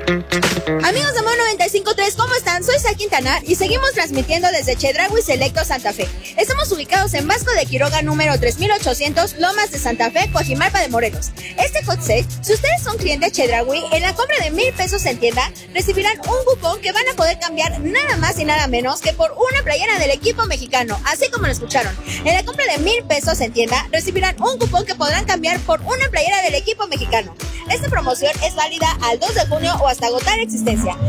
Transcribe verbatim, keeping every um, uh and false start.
Amigos de Modo noventa y cinco punto tres, ¿cómo están? Soy Sa Quintana y seguimos transmitiendo desde Chedraui Selecto Santa Fe. Estamos ubicados en Vasco de Quiroga número tres mil ochocientos, Lomas de Santa Fe, Coajimalpa de Morelos. Este hot set, si ustedes son clientes Chedraui, en la compra de mil pesos en tienda, recibirán un cupón que van a poder cambiar nada más y nada menos que por una playera del equipo mexicano, así como lo escucharon. En la compra de mil pesos en tienda, recibirán un cupón que podrán cambiar por una playera del equipo mexicano. Esta promoción es válida al dos de junio o hasta agotar existencia.